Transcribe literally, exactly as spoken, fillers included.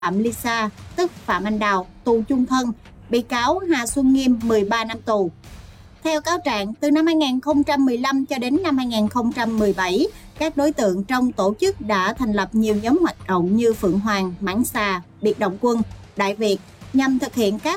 Phạm Lisa, tức Phạm Anh Đào, tù chung thân, bị cáo Hà Xuân Nghiêm mười ba năm tù. Theo cáo trạng, từ năm hai nghìn không trăm mười lăm cho đến năm hai nghìn không trăm mười bảy, các đối tượng trong tổ chức đã thành lập nhiều nhóm hoạt động như Phượng Hoàng, Mãng Xà, Biệt Động Quân, Đại Việt nhằm thực hiện các